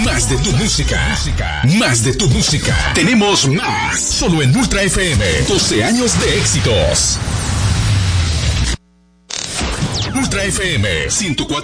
Más de tu música. Más de tu música. Tenemos más. Solo en Ultra FM. 12 años de éxitos. Ultra FM 104.9.